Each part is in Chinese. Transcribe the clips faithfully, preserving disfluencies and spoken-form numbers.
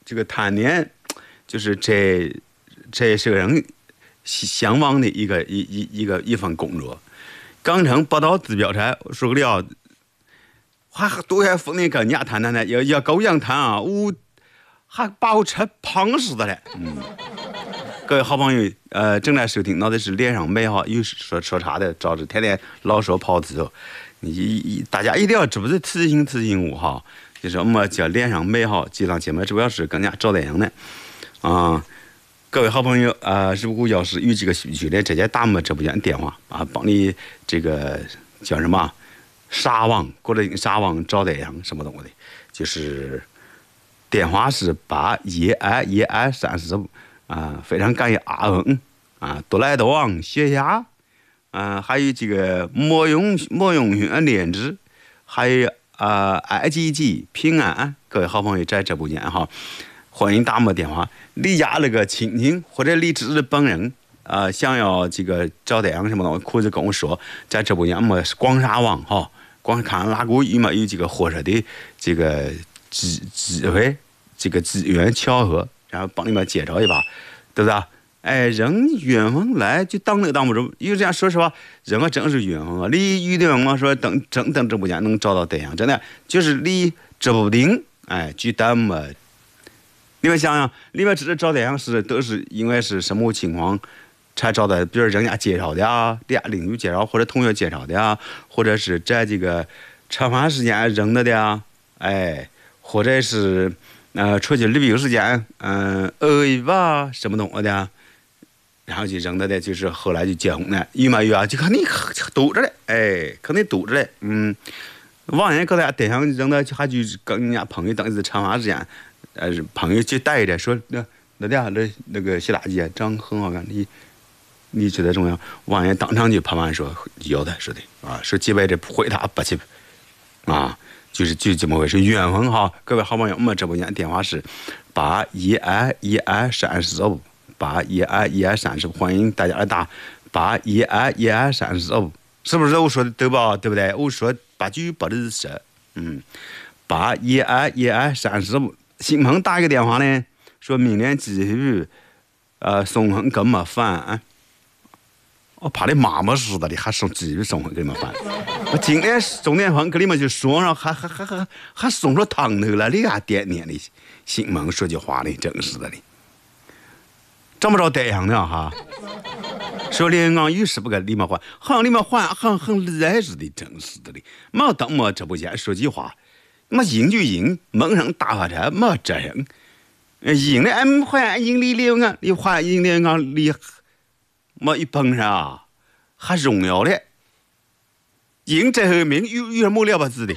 这个贪念，就是这这是个人向往的一个一一一个一份工作。刚成不到指标才说个了，还都还逢那个人家谈谈的，要要狗样谈啊，我还把我吃胖死的了。嗯，各位好朋友，呃，正在收听到的是脸上美好，有说说啥的，照着天天老说跑字，你大家一定要这不是提醒提醒我哈，就是我们叫脸上美好，这档节目主要是跟人家找对象的啊。各位好朋友啊、呃，如果要是有这个需求的，直接打我们直播间电话啊，帮你这个叫什么撒网或者撒网找对象什么东西的，就是电话是八一二一二三四五啊，非常感谢阿文啊，多来多往谢谢啊，还有这个莫用莫用远连枝，还有啊爱吉吉平安，各位好朋友在直播间哈。欢迎打我们电话，你家那个亲戚或者你自己本人啊、呃，想要这个找对象什么的，可以跟我说，在直播间我们光撒网哈，光看哪个有没有这个合适的这个机机会，这个机缘巧合，然后帮你们介绍一把，对不对？哎，人缘分来就当那个当不住，有这样说实话，人啊真是缘分啊！你有的人嘛说等真等直播间能找到对象，真的就是你指不定，哎，就等么。你们想想，你们这找对象是都是因为是什么情况才找的？比如人家介绍的啊，人家邻居介绍或者同学介绍的啊，或者是在这个吃饭时间认得的啊，哎，或者是呃出去旅游时间，嗯、呃，偶一吧什么东西的、啊，然后就认得的，就是后来就结婚了，有没有啊？就肯定堵着嘞，哎，肯定堵着嘞，嗯，往年跟大家对象认得，还就跟人家朋友当时吃饭时间。呃，朋友就带着说，那那俩那那个小大姐长很好看，你你觉得重要？王爷当场就拍板说要的，是的啊，说几百这回答不去啊，就是就这么回事。缘分哈，各位好朋友，我们直播间电话是八一二一二三十五，八一二一二三十五，欢迎大家来打八一二一二三十五，是不是我说的对吧？对不对？我说八九八的是，嗯，八一二一二三十五。新朋打一个电话呢，说明年继续，呃，送很给么饭，我怕你妈妈似的，你还送继续送很给么饭。我今年送点饭给你们就说上，还还还还还送着汤头了，你还点点的。新朋说句话呢，真是的哩，找不着对象呢哈。说连俺有事不给你们还，好像你们还很很厉害似的，真是的哩。没等我直播间说句话。么赢就赢，蒙上大发财没责任。赢了俺还赢里了啊，你还赢了俺里，么一碰上啊，还荣耀嘞。赢最后一名有有什么了不起的？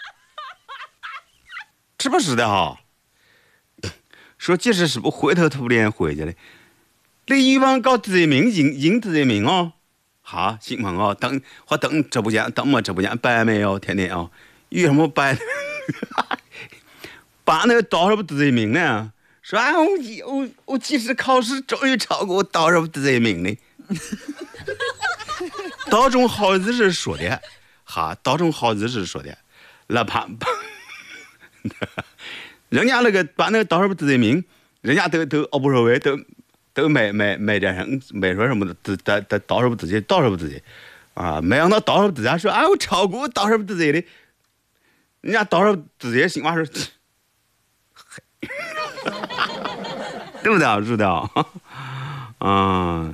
是不是的哈？说即使是不灰头土脸回去了，你以往搞第一名赢赢第一名哦，好新闻哦，等或等直播间等么直播间摆没有天天哦，有什么摆？把那个多少不第一名呢？说啊，我我我即使考试终于超过多少不第一名呢？当中好字是说的，哈，当中好字是说的，那怕人家那个把那个多少不第一名，人家都都哦不说为都都没没没这样没说什么的，都都都多少不自己多少不自己啊，没想到多少不自己说啊，我超过多少不自己的。人家到时候直接心话说，对不对？知道啊？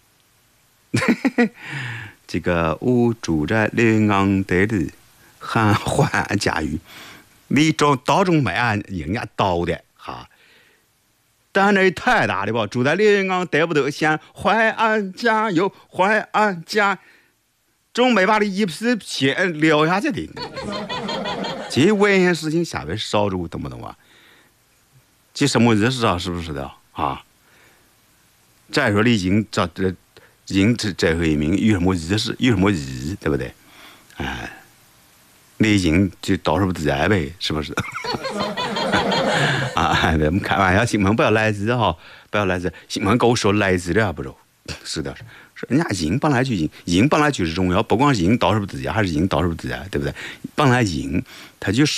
这个我住在临安地里，很缓驾驭，你中当中没按人家刀的哈。但那太大的吧，住在临安得不得县淮安加油，淮安加，总没把你一皮皮撂下去的。这危险事情下边少着，懂不懂啊？这什么意思啊？是不是的啊？再说你赢这这赢这最后一名有什么意思？有什么意义？对不对？哎，你赢就到时候自然呗，是不是？啊，我们开玩笑，新闻不要来自哈，不要来自新闻跟我说来自的还不中，是的。人家赢本来就赢，赢本来就是荣耀，不光是赢到时候自己，还是赢到时候自然，对不对？本来赢，他就是。